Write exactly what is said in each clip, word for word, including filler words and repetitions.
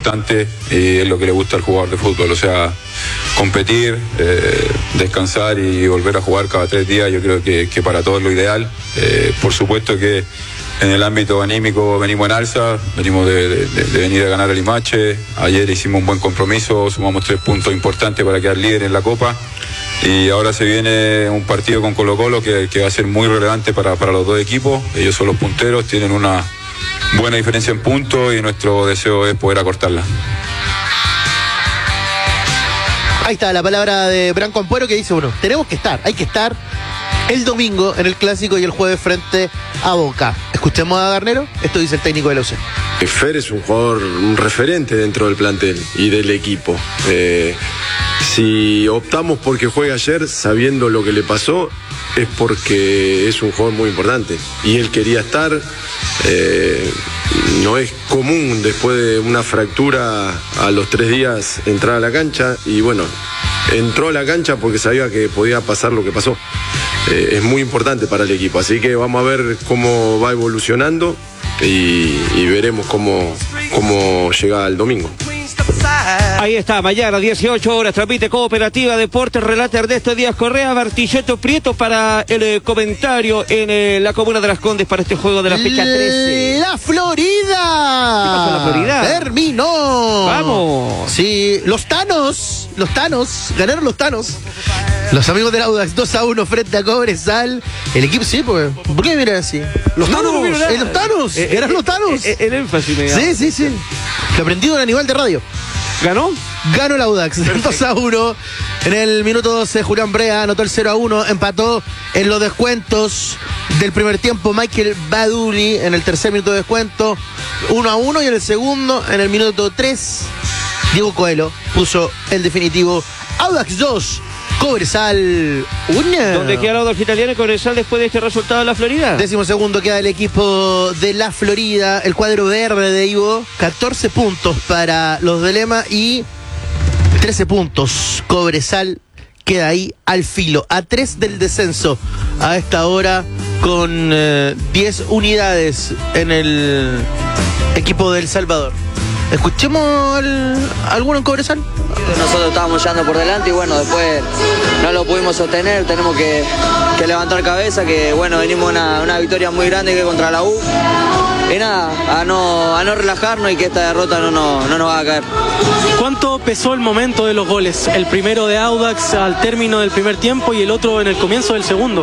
importante y es lo que le gusta al jugador de fútbol, o sea, competir, eh, descansar y volver a jugar cada tres días, yo creo que, que para todos es lo ideal. Eh, por supuesto que en el ámbito anímico venimos en alza, venimos de, de, de venir a ganar el Limache. Ayer hicimos un buen compromiso, sumamos tres puntos importantes para quedar líder en la Copa. Y ahora se viene un partido con Colo-Colo que, que va a ser muy relevante para, para los dos equipos. Ellos son los punteros, tienen una buena diferencia en puntos y nuestro deseo es poder acortarla. Ahí está la palabra de Branco Ampuero que dice, bueno, tenemos que estar, hay que estar el domingo en el Clásico y el jueves frente a Boca. Escuchemos a Garnero, esto dice el técnico de la U C. Fer es un jugador, un referente dentro del plantel y del equipo. Eh, si optamos porque juegue ayer sabiendo lo que le pasó, es porque es un jugador muy importante. Y él quería estar, eh, no es común después de una fractura a los tres días entrar a la cancha y bueno, entró a la cancha porque sabía que podía pasar lo que pasó. Eh, es muy importante para el equipo, así que vamos a ver cómo va evolucionando y, y veremos cómo, cómo llega el domingo. Ahí está, mañana, dieciocho horas, transmite Cooperativa Deportes, relata Ernesto Díaz Correa, Bartilletto Prieto para el eh, comentario en eh, la comuna de Las Condes para este juego de la fecha trece. ¡La Florida! ¿Qué pasó en la Florida? ¡Terminó! ¡Vamos! Sí, los Tanos, los Tanos, ganaron los Tanos. Los amigos del Audax, dos a uno frente a Cobresal. El equipo, sí, pues, ¿por qué miran así? Los No, Tanos, no, no, no, no. eh, los Tanos, Eh, eran eh, los Tanos. eh, El énfasis me da. Sí, sí, sí. Lo aprendido en Aníbal de Radio. ¿Ganó? Ganó el Audax, dos a uno. En el minuto doce, Julián Brea anotó el cero a uno. Empató en los descuentos del primer tiempo Michael Baduli en el tercer minuto de descuento. uno a uno. Y en el segundo, en el minuto tres, Diego Coelho puso el definitivo. Audax dos, Cobresal uno. ¿Dónde queda el Audax italiano y Cobresal después de este resultado de la Florida? Décimo segundo queda el equipo de la Florida, el cuadro verde de Ivo, catorce puntos para los de Lema y trece puntos. Cobresal queda ahí al filo, a tres del descenso a esta hora con eh, diez unidades en el equipo de El Salvador. Escuchemos al, alguno en Cobresal. Nosotros estábamos echando por delante y bueno, después no lo pudimos sostener, tenemos que, que levantar cabeza, que bueno, venimos una, una victoria muy grande que contra la U. Y nada, a no, a no relajarnos y que esta derrota no, no, no nos va a caer. ¿Cuánto pesó el momento de los goles? El primero de Audax al término del primer tiempo y el otro en el comienzo del segundo.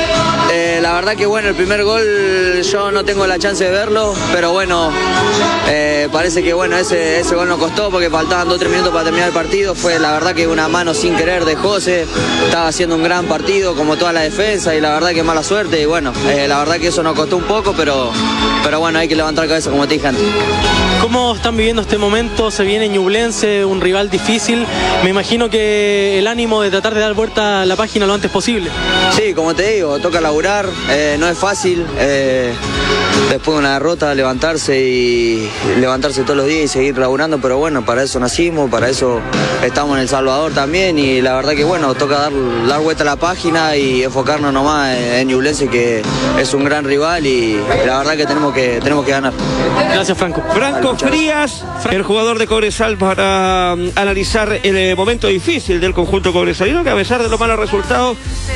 Eh, la verdad que bueno, el primer gol yo no tengo la chance de verlo, pero bueno, eh, parece que bueno, ese, ese gol nos costó porque faltaban dos o tres minutos para terminar el partido. Fue la verdad que una mano sin querer de José, estaba haciendo un gran partido como toda la defensa y la verdad que mala suerte y bueno, eh, la verdad que eso nos costó un poco, pero, pero bueno, hay que levantar cabeza como te dije antes. ¿Cómo están viviendo este momento? Se viene Ñublense, un rival difícil. Me imagino que el ánimo de tratar de dar vuelta a la página lo antes posible. Sí, como te digo, toca laburar, eh, no es fácil, eh, después de una derrota levantarse y levantarse todos los días y seguir laburando, pero bueno, para eso nacimos, para eso estamos en El Salvador también y la verdad que bueno, toca dar, dar vuelta a la página y enfocarnos nomás en Ñublense, que es un gran rival y la verdad que tenemos que, tenemos que ganar. Gracias, Franco. Franco Frías, el jugador de Cobresal, para um, analizar el eh, momento difícil del conjunto cobresalino, que a pesar de los malos resultados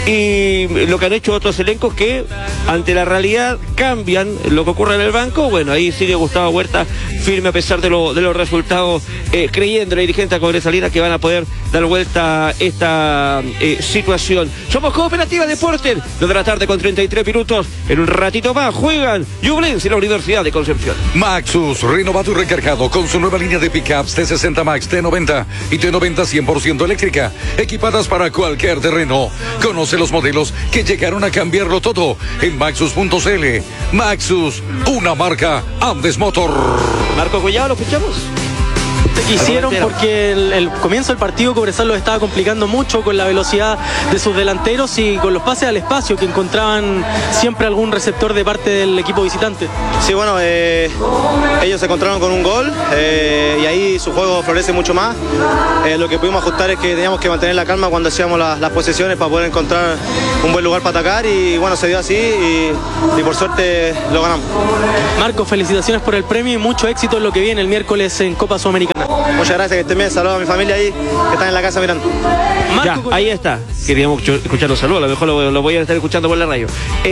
y lo que han hecho otros elencos que ante la realidad cambian lo que ocurre en el banco, bueno, ahí sigue Gustavo Huerta firme a pesar de, lo, de los resultados, eh, creyendo en la dirigente cobresalina que van a poder dar vuelta a esta eh, situación. Somos Cooperativa Deportes, dos de la tarde con treinta y tres minutos, en un ratito más juegan Ñublense y la Universidad de Concepción. Maxus, renovado y recargado con su nueva línea de pickups T sesenta Max, T noventa y T noventa cien por ciento eléctrica, equipadas para cualquier terreno. Conoce los modelos que llegaron a cambiarlo todo en maxus punto c l. Maxus, una marca Andes Motor. Marco Collado, ¿lo escuchamos? hicieron porque el, el comienzo del partido Cobresal los estaba complicando mucho con la velocidad de sus delanteros y con los pases al espacio que encontraban siempre algún receptor de parte del equipo visitante. Sí, bueno, eh, ellos se encontraron con un gol eh, y ahí su juego florece mucho más. Eh, lo que pudimos ajustar es que teníamos que mantener la calma cuando hacíamos la, las posesiones para poder encontrar un buen lugar para atacar y bueno, se dio así y, y por suerte lo ganamos. Marco, felicitaciones por el premio y mucho éxito en lo que viene el miércoles en Copa Sudamericana. Muchas gracias, que estén bien. Saludos a mi familia ahí que están en la casa mirando. Marco, ya, ahí está. Queríamos escuchar los saludos, a lo mejor lo, lo voy a estar escuchando por la radio.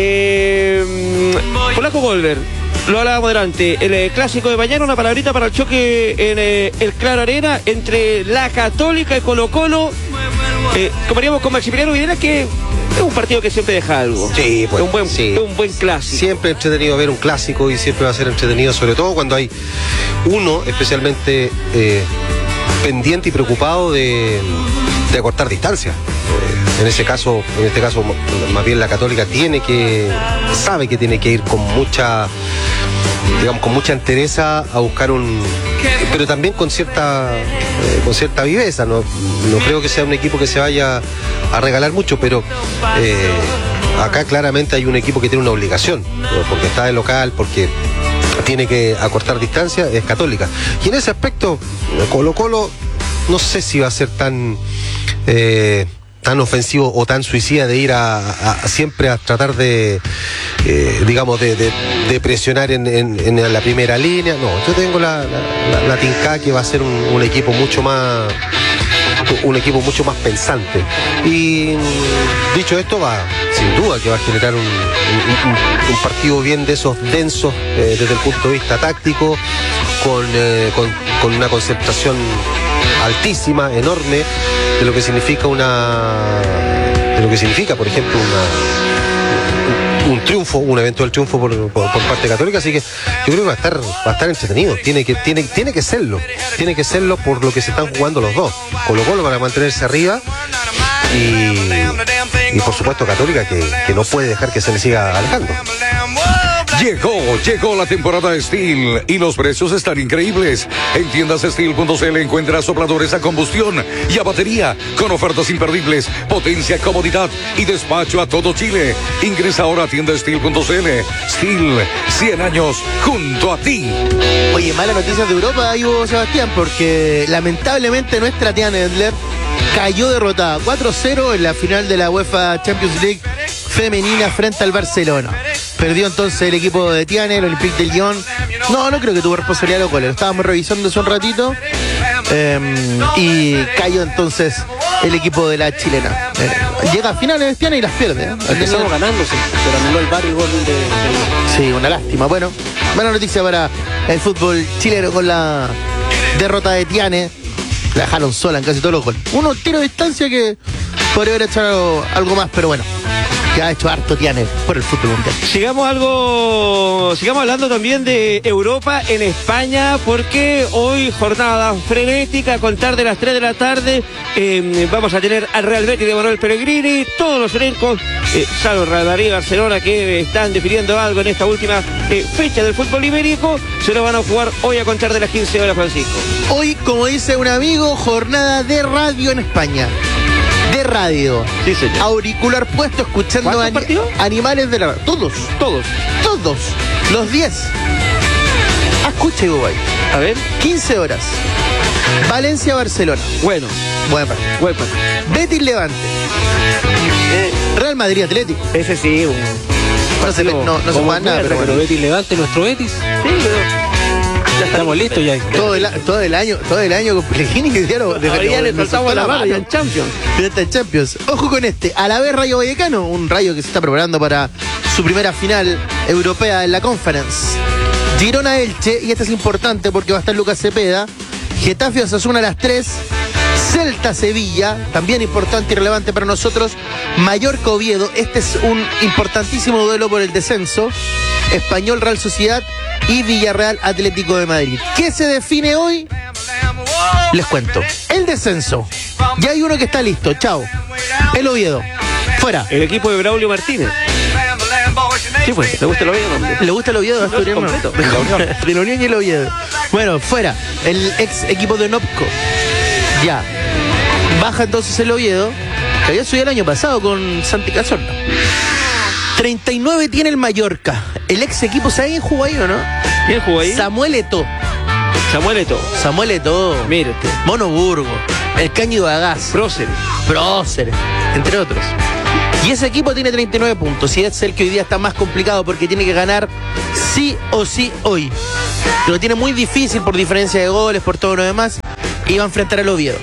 Eh, Polaco Golver, lo hablábamos delante, el eh, clásico de mañana, una palabrita para el choque en eh, el Claro Arena entre la Católica y Colo Colo. Eh, comparíamos con Maximiliano Videla, que es un partido que siempre deja algo. Sí, pues, es un buen, sí. es un buen clásico. Siempre entretenido ver un clásico y siempre va a ser entretenido, sobre todo cuando hay uno especialmente eh, pendiente y preocupado de, de acortar distancia. Eh, en ese caso, en este caso, más bien la Católica tiene que, sabe que tiene que ir con mucha, digamos, con mucha entereza a buscar un, pero también con cierta, eh, con cierta viveza. No, no creo que sea un equipo que se vaya a regalar mucho, pero eh, acá claramente hay un equipo que tiene una obligación, porque está de local, porque tiene que acortar distancia, es Católica. Y en ese aspecto, Colo Colo no sé si va a ser tan eh, tan ofensivo o tan suicida de ir a, a, a siempre a tratar de eh, digamos de, de, de presionar en, en, en la primera línea. No, yo tengo la, la, la, la Tinca, que va a ser un, un equipo mucho más un equipo mucho más pensante. Y dicho esto, va sin duda que va a generar un, un, un, un partido bien de esos densos eh, desde el punto de vista táctico, con, eh, con, con una concentración altísima, enorme, de lo que significa una de lo que significa, por ejemplo, una un, un triunfo, un eventual triunfo por, por, por parte Católica. Así que yo creo que va a estar, va a estar entretenido. Tiene que, tiene, tiene que serlo. Tiene que serlo por lo que se están jugando los dos. Colo Colo para mantenerse arriba. Y, y por supuesto Católica que, que no puede dejar que se le siga alejando. Llegó, llegó la temporada Steel y los precios están increíbles. En tiendas steel punto c l encuentras sopladores a combustión y a batería con ofertas imperdibles, potencia, comodidad y despacho a todo Chile. Ingresa ahora a tienda steel punto c l. Steel, cien años junto a ti. Oye, mala noticia de Europa, Ivo Sebastián, porque lamentablemente nuestra Tiana Edler cayó derrotada cuatro cero en la final de la UEFA Champions League femenina frente al Barcelona. Perdió entonces el equipo de Tiana, el Olympique de Lyon. No, no creo que tuvo responsabilidad de los goles. Lo estábamos revisando hace un ratito. Eh, y cayó entonces el equipo de la chilena. Eh, llega a finales Tiana y las pierde. ¿eh? Empezamos ganándose, pero anuló el V A R y gol de, de... Sí, una lástima. Bueno, buena noticia para el fútbol chileno con la derrota de Tiana. La dejaron sola en casi todos los goles. Unos tiros de distancia que podría haber hecho algo más, pero bueno, que ha hecho harto Tiane por el fútbol mundial. Sigamos algo, sigamos hablando también de Europa en España, porque hoy jornada frenética, a contar de las tres de la tarde, eh, vamos a tener al Real Betis de Manuel Pellegrini, todos los elencos, eh, salvo Real Madrid y Barcelona, que están definiendo algo en esta última eh, fecha del fútbol ibérico, se lo van a jugar hoy a contar de las quince horas, Francisco. Hoy, como dice un amigo, jornada de radio en España. De radio. Sí, señor. Auricular puesto, escuchando ani animales de la... Todos. Todos. Todos. Los diez. Ah, escucha, Iguay. A ver. quince horas. Valencia-Barcelona. Bueno. Buen partido. Buen partido. Betis-Levante. Eh, Real Madrid-Atlético. Ese sí. Un... No se, no, no se juega nada, pero, pero bueno. Betis-Levante, nuestro Betis. Sí, pero... Ya estamos listos ya. Todo el, todo el año, todo el año con Pellegrini que dieron. Ahora le soltamos la mano ya en Champions. Ya está en Champions. Ojo con este. A la vez Rayo Vallecano, un Rayo que se está preparando para su primera final europea en la Conference. Girona Elche, y este es importante porque va a estar Lucas Cepeda. Getafe Osasuna a las tres. Celta Sevilla, también importante y relevante para nosotros. Mallorca Oviedo, este es un importantísimo duelo por el descenso. Español Real Sociedad y Villarreal Atlético de Madrid. ¿Qué se define hoy? Les cuento. El descenso. Ya hay uno que está listo. Chao. El Oviedo. Fuera. El equipo de Braulio Martínez. Sí, pues. ¿Te gusta el Oviedo? ¿Le gusta el Oviedo? No, completo. De la Unión y el Oviedo. Bueno, fuera. El ex equipo de Nopco. Ya. Baja entonces el Oviedo, que había subido el año pasado con Santi Cazorla. treinta y nueve tiene el Mallorca. El ex equipo, ¿sabe quién jugó ahí o no? ¿Quién jugó ahí? Samuel Eto'o. Samuel Eto'o. Samuel Eto'o. Mire usted. Mono Burgo. El Caño de Agás. Prócer. Prócer. Entre otros. Y ese equipo tiene treinta y nueve puntos. Y es el que hoy día está más complicado porque tiene que ganar sí o sí hoy. Lo tiene muy difícil por diferencia de goles, por todo lo demás. Y va a enfrentar al Oviedo.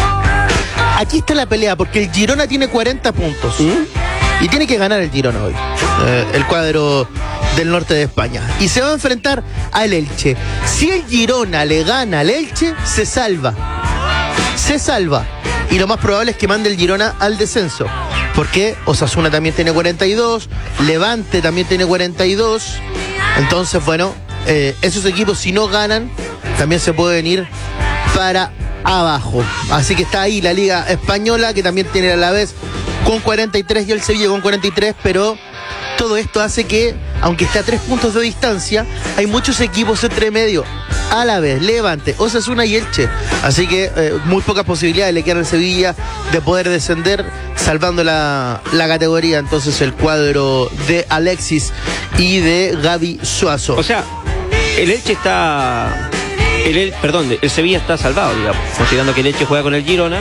Aquí está la pelea porque el Girona tiene cuarenta puntos. ¿Mm? Y tiene que ganar el Girona hoy. Eh, el cuadro del norte de España. Y se va a enfrentar al Elche. Si el Girona le gana al Elche, se salva. Se salva. Y lo más probable es que mande el Girona al descenso. Porque Osasuna también tiene cuarenta y dos. Levante también tiene cuarenta y dos. Entonces, bueno, eh, esos equipos si no ganan, también se pueden ir para abajo. Así que está ahí la Liga Española, que también tiene a la vez con cuarenta y tres y el Sevilla con cuarenta y tres, pero todo esto hace que, aunque esté a tres puntos de distancia, hay muchos equipos entre medio, a la vez, Levante, Osasuna y Elche. Así que eh, muy pocas posibilidades le quedan al Sevilla de poder descender, salvando la, la categoría. Entonces el cuadro de Alexis y de Gaby Suazo. O sea, el Elche está... El, el, perdón, el Sevilla está salvado, digamos, considerando que el Elche juega con el Girona.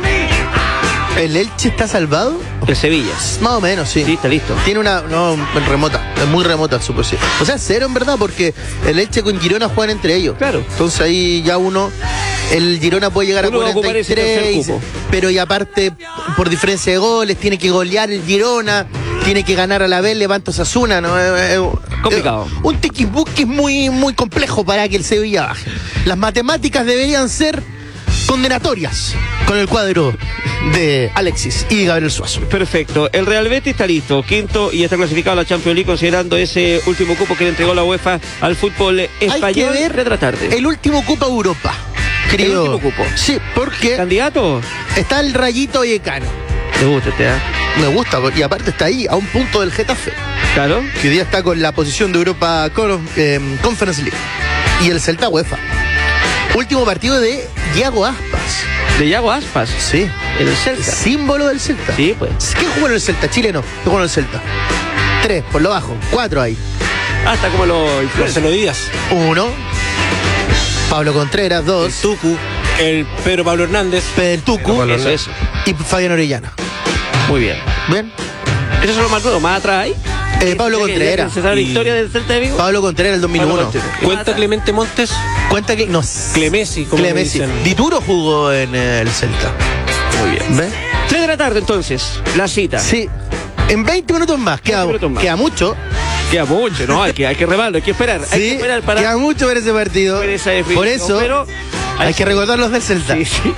¿El Elche está salvado? El Sevilla. Más o menos, sí. Sí, está listo. Tiene una, no, remota, es muy remota su posición. O sea, cero en verdad, porque el Elche con Girona juegan entre ellos. Claro. Entonces ahí ya uno, el Girona puede llegar uno a cuarenta y tres, pero y aparte, por diferencia de goles, tiene que golear el Girona, tiene que ganar a la vez, levanta Osasuna, ¿no? Es, es, complicado. Es un tiquisbuque muy, muy complejo para que el Sevilla baje. Las matemáticas deberían ser condenatorias con el cuadro de Alexis y Gabriel Suazo. Perfecto. El Real Betis está listo, quinto, y está clasificado a la Champions League, considerando ese último cupo que le entregó la UEFA al fútbol español. Hay que ver retratarde. El último Copa Europa. Querido. El último cupo. Sí, porque ¿candidato? Está el Rayito Vallecano. ¿Te gusta este, eh? Me gusta, y aparte está ahí, a un punto del Getafe. Claro. Que hoy día está con la posición de Europa eh, Conference League. Y el Celta UEFA. Último partido de Iago Aspas. ¿De Iago Aspas? Sí. En el Celta. Símbolo del Celta. Sí, pues. ¿Qué jugó en el Celta? Chileno. ¿Qué jugó en el Celta? Tres, por lo bajo. Cuatro ahí. Hasta como lo... Marcelo Díaz. Uno. Pablo Contreras. Dos. El Tucu. El Pedro Pablo Hernández. El Tucu. Eso, eso, eso. Y Fabián Orellana. Muy bien. Bien. ¿Esos son los más nuevos? ¿Más atrás ahí? Eh, Pablo Contreras. ¿Se sabe la historia del Celta de Vigo? Pablo Contreras, el dos mil uno. ¿Cuenta Clemente Montes? Cuenta que... No. Clemesi, como Clemesi. Dituro jugó en el Celta. Muy bien. ¿Ves? Tres de la tarde, entonces. La cita. Sí. En veinte minutos más. Queda, minutos más. queda mucho. Queda mucho, ¿no? Hay que, hay que remarlo, hay que esperar. Sí, hay que esperar para... queda mucho ver ese partido. Ver esa definición, Por eso pero hay, hay que recordar los del Celta. Sí, sí.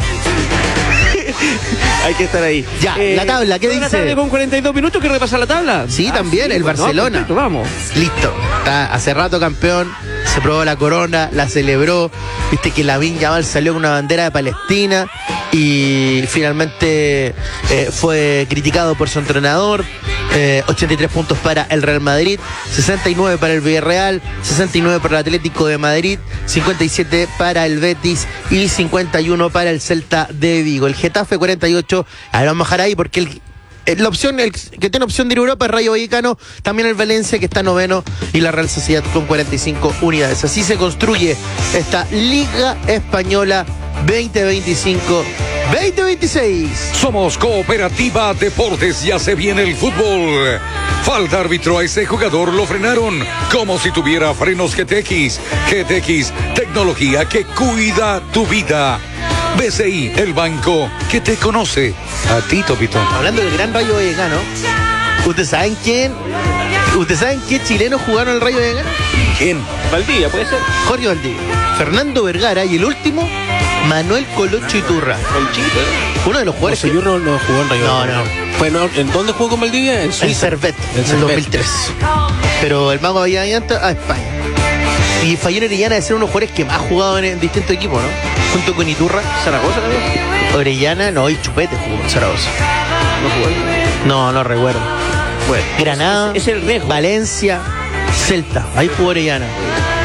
Hay que estar ahí. Ya, eh, la tabla, ¿qué dice? La tarde con cuarenta y dos minutos, ¿que repasa la tabla? Sí, ah, también, sí, el bueno, Barcelona. Perfecto, vamos. Listo. Está hace rato campeón, se probó la corona, la celebró. Viste que Lamine Yamal salió con una bandera de Palestina y finalmente eh, fue criticado por su entrenador. Eh, ochenta y tres puntos para el Real Madrid, sesenta y nueve para el Villarreal, sesenta y nueve para el Atlético de Madrid, cincuenta y siete para el Betis y cincuenta y uno para el Celta de Vigo. El Getafe cuarenta y ocho, ahora vamos a bajar ahí porque el, el, la opción, el que tiene opción de ir a Europa es Rayo Vallecano, también el Valencia que está noveno y la Real Sociedad con cuarenta y cinco unidades. Así se construye esta Liga Española veinte veinticinco veinte veintiséis. Somos Cooperativa Deportes, ya se viene el fútbol. Falta árbitro, a ese jugador lo frenaron como si tuviera frenos G T X. G T X, tecnología que cuida tu vida. B C I, el banco que te conoce. A ti, Topito. Hablando del gran Rayo Vallecano, ¿ustedes saben quién? ¿Ustedes saben qué chilenos jugaron el Rayo Vallecano? ¿Quién? Valdivia, puede ser. Jorge Valdivia, Fernando Vergara y el último, Manuel Colocho Iturra. Conchito. Uno de los jugadores. No, que... no, no jugó en Rayo. No, no. Fue, no. ¿En dónde jugó con Valdivia? En Suiza. En Servet, en, en el dos mil tres. Pero el mago había ido a España. Y Fabián Orellana debe ser uno de los jugadores que más ha jugado en, en distintos equipos, ¿no? Junto con Iturra. ¿Zaragoza también? Orellana, no, y Chupete jugó en Zaragoza. ¿No jugó? No, no recuerdo. Bueno, Granada, es, es el riesgo. Valencia, Celta. Ahí jugó Orellana.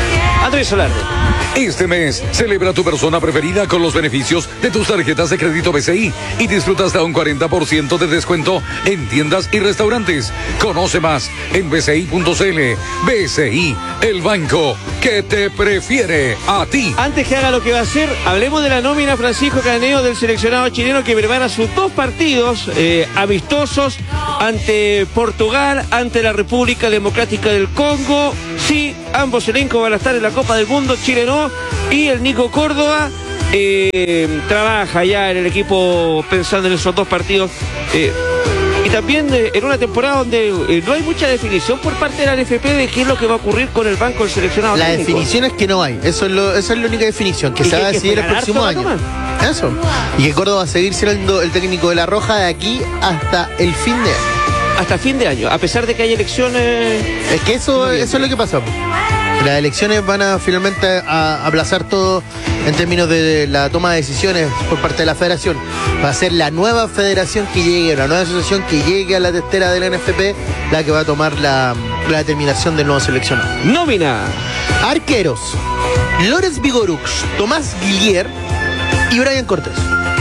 Andrés Solardo. Este mes, celebra tu persona preferida con los beneficios de tus tarjetas de crédito B C I y disfruta hasta un cuarenta por ciento de descuento en tiendas y restaurantes. Conoce más en b c i punto c l. B C I, el banco que te prefiere a ti. Antes que haga lo que va a hacer, hablemos de la nómina Francisco Caneo del seleccionado chileno que prepara sus dos partidos eh, amistosos ante Portugal, ante la República Democrática del Congo. Sí, ambos elencos van a estar en la Copa del Mundo, Chile no, y el Nico Córdoba eh, trabaja ya en el equipo pensando en esos dos partidos. Eh, y también eh, en una temporada donde eh, no hay mucha definición por parte de la N F P de qué es lo que va a ocurrir con el banco del seleccionado La técnico. definición es que no hay, eso es, lo, esa es la única definición, que Y se que va a hay que decidir el esperar próximo harto año. rato más. Eso. Y que Córdoba va a seguir siendo el técnico de La Roja de aquí hasta el fin de año. Hasta fin de año, a pesar de que hay elecciones. Es que eso, eso es lo que pasa. Las elecciones van a finalmente a aplazar todo en términos de la toma de decisiones por parte de la federación. Va a ser la nueva federación que llegue, la nueva asociación que llegue a la testera de la N F P la que va a tomar la, la determinación del nuevo seleccionado. Nómina. Arqueros: Lorenz Vigorux, Tomás Guillier y Brian Cortés.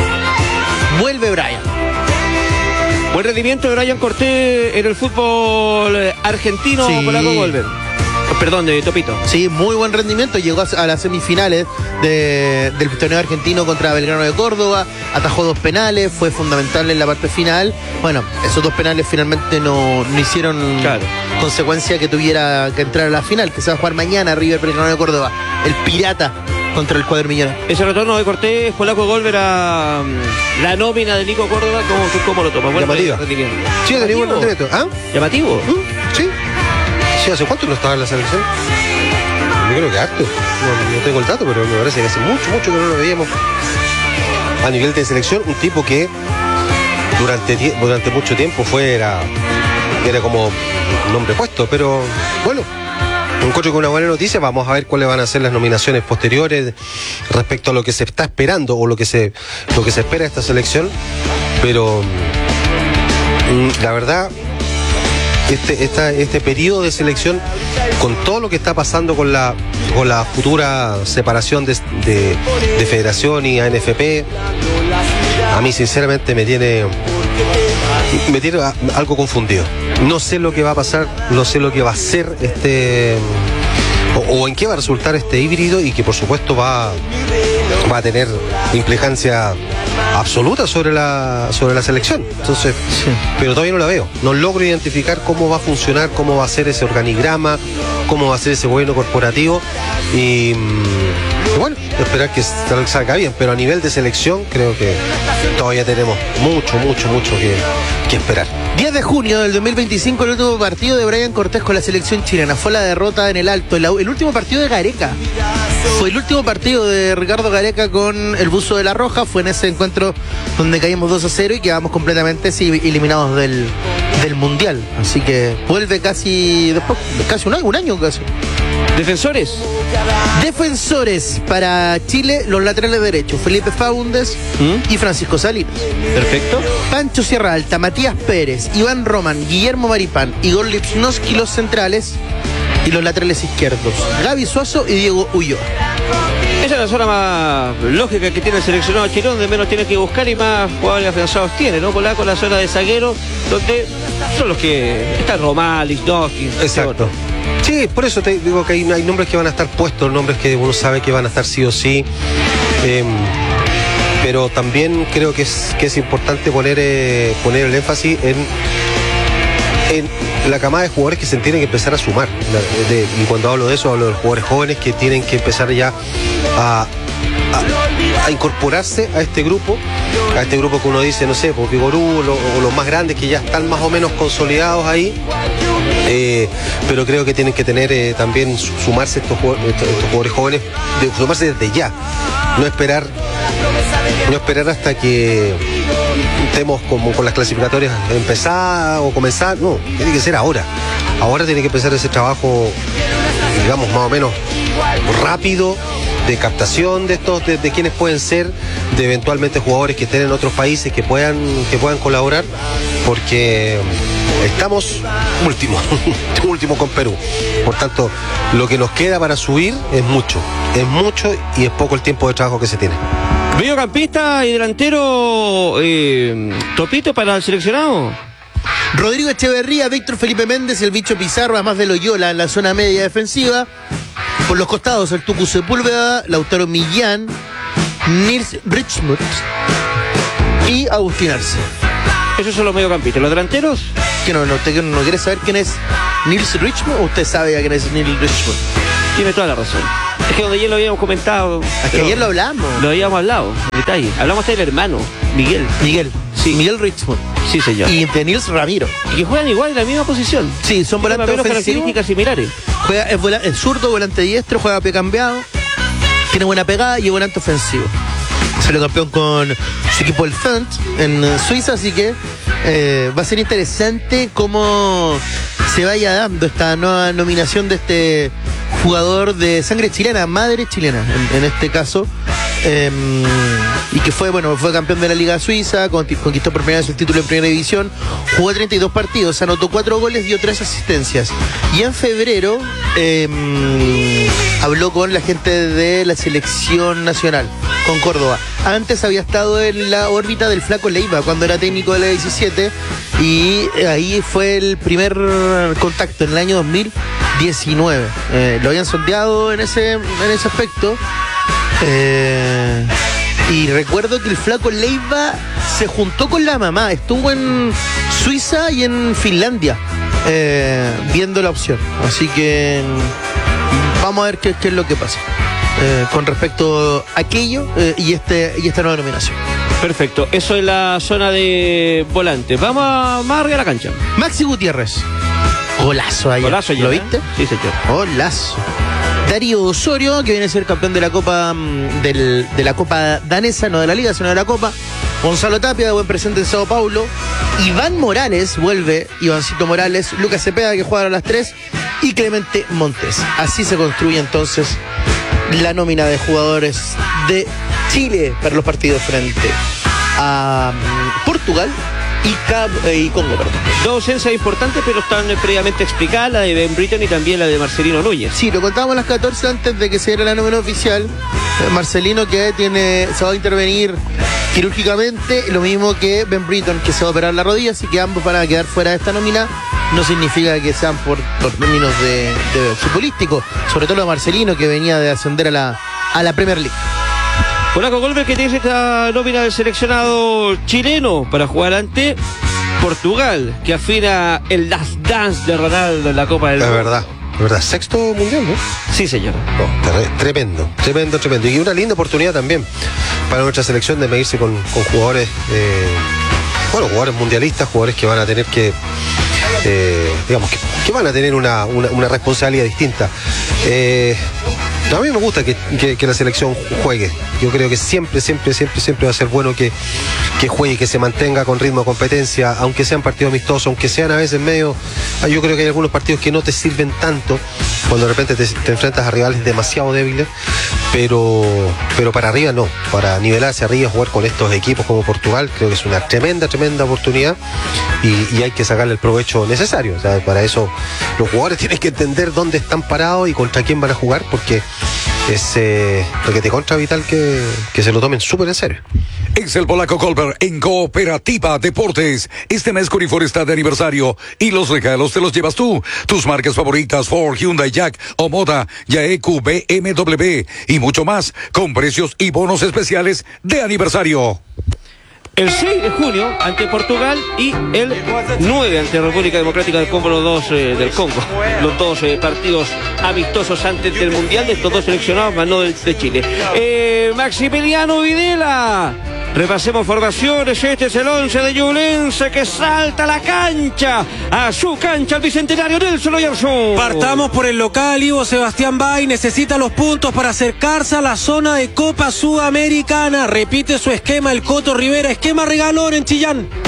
Vuelve Brian. Buen rendimiento de Brian Cortés en el fútbol argentino, Sí. polaco Golver. Perdón, de Topito. Sí, muy buen rendimiento. Llegó a las semifinales de, del torneo argentino contra Belgrano de Córdoba. Atajó dos penales, fue fundamental en la parte final. Bueno, esos dos penales finalmente no, no hicieron Claro. consecuencia que tuviera que entrar a la final, que se va a jugar mañana River Belgrano de Córdoba. El Pirata contra el cuadro millonario. Ese retorno de Cortés, polaco Golver a um, la nómina de Nico Córdoba, ¿cómo, cómo lo toma? Buen Llamativa. rendimiento. Sí, ha tenido buen rendimiento. ¿Ah? ¿Llamativo? ¿Mm? Sí. Sí, ¿hace cuánto no estaba en la selección? Yo creo que harto. No, no tengo el dato, pero me parece que hace mucho, mucho que no lo veíamos. A nivel de selección, un tipo que durante, tie- durante mucho tiempo fue, era, era como un nombre puesto, pero bueno, encuentro con una buena noticia. Vamos a ver cuáles van a ser las nominaciones posteriores respecto a lo que se está esperando o lo que se, lo que se espera de esta selección, pero mm, la verdad, Este, esta, este periodo de selección, con todo lo que está pasando con la, con la futura separación de, de, de Federación y A N F P, a mí sinceramente me tiene, me tiene algo confundido. No sé lo que va a pasar, no sé lo que va a ser este, o, o en qué va a resultar este híbrido, y que por supuesto va, va a tener implicancia absoluta sobre la sobre la selección. Entonces, sí. Pero todavía no la veo. No logro identificar cómo va a funcionar, cómo va a ser ese organigrama, cómo va a ser ese gobierno corporativo, y, y bueno, esperar que salga bien. Pero a nivel de selección creo que todavía tenemos mucho, mucho, mucho que, que esperar. diez de junio del dos mil veinticinco, el último partido de Brian Cortés con la selección chilena. Fue la derrota en el Alto, el, el último partido de Gareca. Fue el último partido de Ricardo Gareca con el buzo de La Roja. Fue en ese encuentro donde caímos dos a cero y quedamos completamente sí, eliminados del, del Mundial. Así que vuelve casi después, casi un año, un año casi. Defensores. Defensores para Chile, los laterales derechos: Felipe Faúndez ¿Mm? y Francisco Salinas. Perfecto. Pancho Sierra Alta, Matías Pérez, Iván Roman, Guillermo Maripán, Igor Lipsnowski, los centrales, y los laterales izquierdos: Gaby Suazo y Diego Ulloa. Esa es la zona más lógica que tiene el seleccionado chileno, donde menos tiene que buscar y más jugadores afianzados tiene, ¿no? Polaco, la zona de zaguero, donde son los que están Román, Lipsnowski. Exacto. Sí, por eso te digo que hay, hay nombres que van a estar puestos, nombres que uno sabe que van a estar sí o sí. Eh, pero también creo que es, que es importante poner, eh, poner el énfasis en, en la camada de jugadores que se tienen que empezar a sumar. De, de, y cuando hablo de eso, hablo de los jugadores jóvenes que tienen que empezar ya a, a, a incorporarse a este grupo, a este grupo que uno dice, no sé, por Vigorú, lo, o los más grandes que ya están más o menos consolidados ahí. Eh, pero creo que tienen que tener eh, también sumarse estos, estos, estos jugadores jóvenes, de, sumarse desde ya, no esperar no esperar hasta que estemos como con las clasificatorias empezar o comenzar, no, tiene que ser ahora ahora tiene que empezar ese trabajo, digamos, más o menos rápido, de captación de estos, de, de quienes pueden ser, de eventualmente jugadores que estén en otros países que puedan, que puedan colaborar, porque estamos últimos, último con Perú. Por tanto, lo que nos queda para subir es mucho, es mucho y es poco el tiempo de trabajo que se tiene. Mediocampista y delantero eh, topito para el seleccionado. Rodrigo Echeverría, Víctor Felipe Méndez, el Bicho Pizarro, además de Loyola en la zona media defensiva. Por los costados, el Tucu Sepúlveda, Lautaro Millán, Nils Richmuth y Agustín Arce. Esos son los mediocampistas. ¿Los delanteros? ¿Que no, no, usted no quiere saber quién es Nils Richmuth o usted sabe ya quién es Nils Richmuth? Tiene toda la razón. Es que donde ayer lo habíamos comentado. Es que ayer lo hablamos. Lo habíamos hablado, en detalle. Hablamos del hermano, Miguel. Miguel. Sí. Miguel Richmuth. Sí, señor. Y de Nils Ramiro. Y que juegan igual en la misma posición. Sí, son volantes ofensivos. Características similares. Juega, es, vola, es zurdo, volante diestro, juega a pie cambiado, tiene buena pegada y es volante ofensivo. Salió campeón con su equipo el Fent en Suiza, así que eh, va a ser interesante cómo se vaya dando esta nueva nominación de este jugador de sangre chilena, madre chilena en, en este caso. Eh, y que fue, bueno, fue campeón de la Liga Suiza, conquistó por primera vez el título en primera división, jugó treinta y dos partidos, anotó cuatro goles, dio tres asistencias. Y en febrero eh, habló con la gente de la selección nacional, con Córdoba. Antes había estado en la órbita del Flaco Leiva cuando era técnico de la diecisiete, y ahí fue el primer contacto en el año dos mil diecinueve. Eh, lo habían sondeado en ese, en ese aspecto. Eh, y recuerdo que el Flaco Leiva se juntó con la mamá, estuvo en Suiza y en Finlandia eh, viendo la opción, así que vamos a ver qué, qué es lo que pasa eh, con respecto a aquello eh, y, este, y esta nueva nominación. Perfecto, eso es la zona de volantes. Vamos a más arriba de la cancha. Maxi Gutiérrez, golazo ayer. Golazo ayer, ¿Lo ¿eh? viste? Sí, señor. Golazo. Darío Osorio, que viene a ser campeón de la Copa del, de la Copa danesa, no de la Liga, sino de la Copa. Gonzalo Tapia, de buen presente en Sao Paulo. Iván Morales, vuelve Ivancito Morales. Lucas Cepeda, que juega a las tres. Y Clemente Montes. Así se construye entonces la nómina de jugadores de Chile para los partidos frente a Portugal y, Cab eh, y Congo, perdón. Dos ausencias importantes, pero están previamente explicadas, la de Ben Britton y también la de Marcelino Núñez. Sí, lo contábamos a las catorce antes de que se diera la nómina oficial. Eh, Marcelino, que tiene se va a intervenir quirúrgicamente, lo mismo que Ben Britton, que se va a operar la rodilla, así que ambos van a quedar fuera de esta nómina. No significa que sean por, por términos de, de futbolístico, sobre todo lo de Marcelino, que venía de ascender a la, a la Premier League. Polaco Golver, que tiene esta nómina del seleccionado chileno para jugar ante Portugal, que afina el Last Dance de Ronaldo en la Copa del Mundo. Es verdad, es verdad. Sexto mundial, ¿no? Sí, señor. Oh, tremendo, tremendo, tremendo. Y una linda oportunidad también para nuestra selección de medirse con, con jugadores, eh, bueno, jugadores mundialistas, jugadores que van a tener que, eh, digamos, que, que van a tener una, una, una responsabilidad distinta. Eh, A mí me gusta que, que, que la selección juegue. Yo creo que siempre, siempre, siempre, siempre va a ser bueno que, que juegue, que se mantenga con ritmo de competencia, aunque sean partidos amistosos, aunque sean a veces medio. Yo creo que hay algunos partidos que no te sirven tanto cuando de repente te, te enfrentas a rivales demasiado débiles, pero, pero para arriba no. Para nivelar hacia arriba, jugar con estos equipos como Portugal, creo que es una tremenda, tremenda oportunidad y, y hay que sacarle el provecho necesario. O sea, para eso los jugadores tienen que entender dónde están parados y contra quién van a jugar, porque es eh, lo que te contra vital que, que se lo tomen súper en serio. Es el polaco Colbert en Cooperativa Deportes. Este mes Corifor está de aniversario y los regalos te los llevas tú. Tus marcas favoritas Ford, Hyundai, Jack, Omoda, Yaeku, B M W y mucho más con precios y bonos especiales de aniversario. El seis de junio ante Portugal y el nueve ante República Democrática del Congo, los dos eh, del Congo. Los dos eh, partidos amistosos antes del Mundial de estos dos seleccionados, más no de, de Chile. Eh, Maximiliano Videla. Repasemos formaciones. Este es el once de Ñublense que salta a la cancha, a su cancha, al Bicentenario Nelson Oyarzún. Partamos por el local. Ivo Sebastián Bay necesita los puntos para acercarse a la zona de Copa Sudamericana. Repite su esquema el Coto Rivera, esquema regalón en Chillán.